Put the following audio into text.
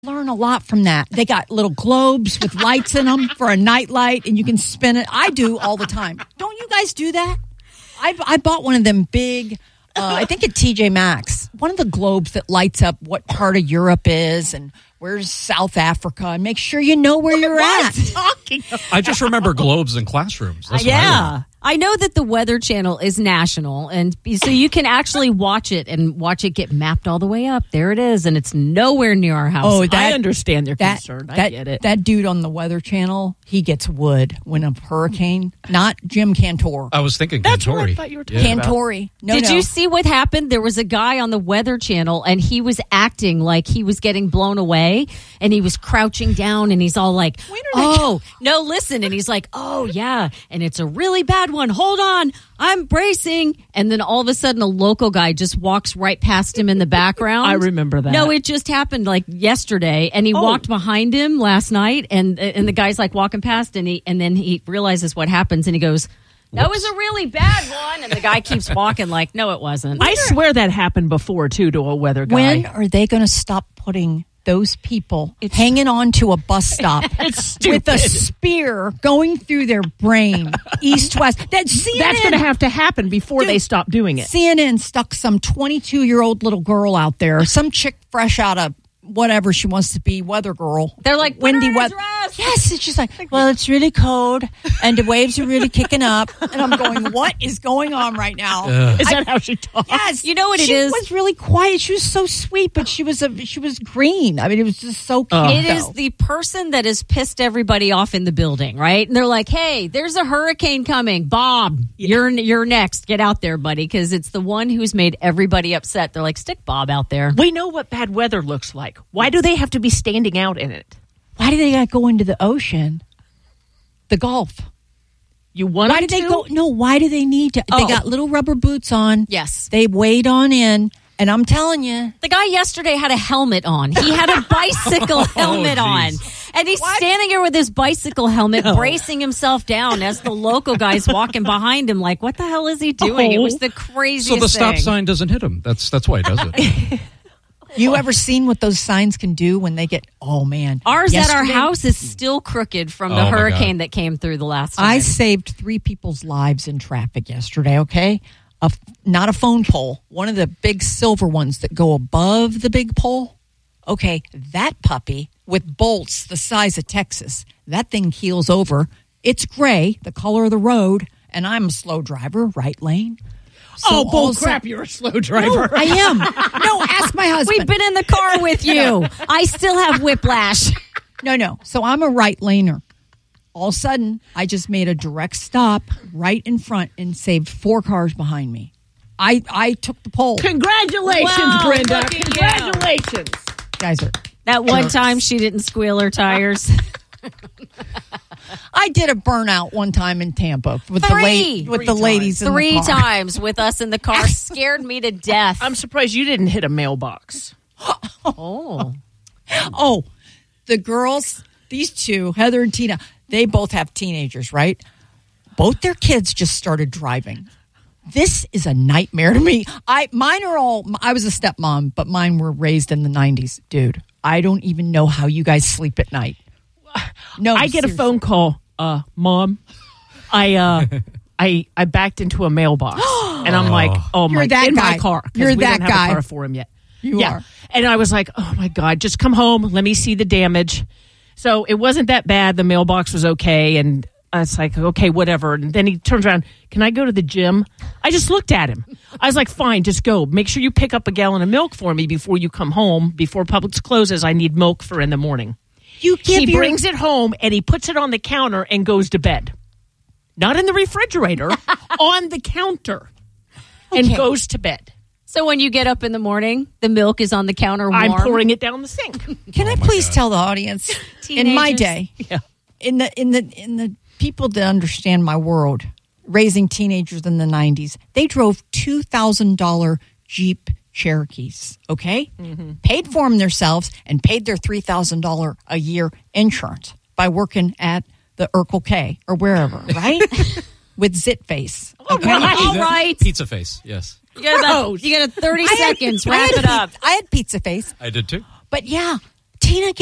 learn a lot from that. They got little globes with lights in them for a night light, and you can spin it. I do all the time. Don't you guys do that? I bought one of them big, I think at TJ Maxx, one of the globes that lights up what part of Europe is and where's South Africa, and make sure you know where you're at. I just remember globes in classrooms. That's what I remember. I know that the Weather Channel is national, and so you can actually watch it and watch it get mapped all the way up. There it is, and it's nowhere near our house. Oh, I understand their concern. I get it. That dude on the Weather Channel, he gets wood when a hurricane, not Jim Cantor. I was thinking That's Cantori. what I thought you were talking about. Cantori. No, Did you see what happened? There was a guy on the Weather Channel, and he was acting like he was getting blown away, and he was crouching down, and he's all like, oh, no, listen. And he's like, oh, yeah, and it's a really bad one. Hold on. I'm bracing. And then all of a sudden, a local guy just walks right past him in the background. I remember that. No, it just happened like yesterday, and he walked behind him last night, and the guy's like walking past, and then he realizes what happens, and he goes, that was a really bad one. And the guy keeps walking like, no, it wasn't. I swear that happened before, too, to a weather guy. When are they going to stop putting those people hanging on to a bus stop with a spear going through their brain, east-west? That's going to have to happen before they stop doing it. CNN stuck some 22-year-old little girl out there, some chick fresh out of whatever she wants to be, weather girl. They're like, windy weather. Yes, it's just like, well, it's really cold and the waves are really kicking up. And I'm going, what is going on right now? Is that how she talks? Yes. You know what it is? is? She was really quiet. She was so sweet, but she was green. I mean, it was just so cute. It is the person that has pissed everybody off in the building, right? And they're like, hey, there's a hurricane coming. Bob, you're next. Get out there, buddy, because it's the one who's made everybody upset. They're like, stick Bob out there. We know what bad weather looks like. Why do they have to be standing out in it? Why do they got to go into the ocean? The Gulf. You want Why do they go? No, why do they need to? They got little rubber boots on. Yes. They wade on in. And I'm telling you. The guy yesterday had a helmet on. He had a bicycle helmet on. And he's standing here with his bicycle helmet, bracing himself down as the local guy's walking behind him like, what the hell is he doing? It was the craziest thing. So the stop sign doesn't hit him. That's why he does it. You ever seen what those signs can do when they get, oh, man. Ours at our house is still crooked from the hurricane that came through the last time. I saved 3 people's lives in traffic yesterday, okay? Not a phone pole. One of the big silver ones that go above the big pole. Okay, that puppy with bolts the size of Texas, that thing keels over. It's gray, the color of the road, and I'm a slow driver, right lane. So bull crap, you're a slow driver. No, I am. No, ask my husband. We've been in the car with you. I still have whiplash. No. So I'm a right laner. All of a sudden, I just made a direct stop right in front and saved 4 cars behind me. I took the pole. Congratulations, Brenda. Congratulations. Guys are... That one time she didn't squeal her tires. I did a burnout one time in Tampa with the ladies in the car. 3 times with us in the car. Scared me to death. I'm surprised you didn't hit a mailbox. Oh, the girls, these 2, Heather and Tina, they both have teenagers, right? Both their kids just started driving. This is a nightmare to me. I was a stepmom, but mine were raised in the 90s. Dude, I don't even know how you guys sleep at night. No, I get a phone call, Mom. I backed into a mailbox, and I'm like, oh my, my car. You're we that don't guy. have a car for him yet. You are. And I was like, oh my God, just come home. Let me see the damage. So it wasn't that bad. The mailbox was okay, and I was like, okay, whatever. And then he turns around, can I go to the gym? I just looked at him. I was like, fine, just go. Make sure you pick up a gallon of milk for me before you come home. Before Publix closes, I need milk for in the morning. He brings it home, and he puts it on the counter and goes to bed. Not in the refrigerator, on the counter, and goes to bed. So when you get up in the morning, the milk is on the counter warm? I'm pouring it down the sink. Can I please tell the audience, in my day, in the people that understand my world, raising teenagers in the 90s, they drove $2,000 Jeep Cherokees, okay? Mm-hmm. Paid for them themselves and paid their $3,000 a year insurance by working at the Urkel K or wherever, right? With Zit Face. Okay? All right. Pizza Face, yes. You got 30 seconds. Wrap it up. I had Pizza Face. I did too. But yeah, Tina